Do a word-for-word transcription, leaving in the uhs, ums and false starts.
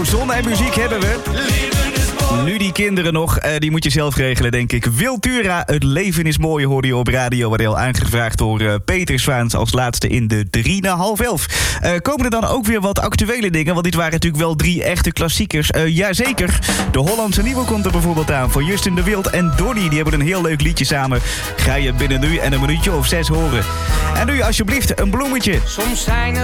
zon en muziek hebben we. Nu die kinderen nog, uh, die moet je zelf regelen, denk ik. Wiltura, het leven is mooi, hoorde je op Radio R L. Aangevraagd door uh, Peter Zwaans als laatste in de drie na half elf. Uh, komen er dan ook weer wat actuele dingen? Want dit waren natuurlijk wel drie echte klassiekers. Uh, jazeker, de Hollandse Nieuwe komt er bijvoorbeeld aan. Voor Justin de Wild en Donny, die hebben een heel leuk liedje samen. Ga je binnen nu en een minuutje of zes horen. En nu alsjeblieft een bloemetje. Soms zijn er